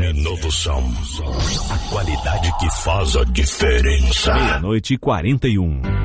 Novo Som. A qualidade que faz a diferença. 00:41.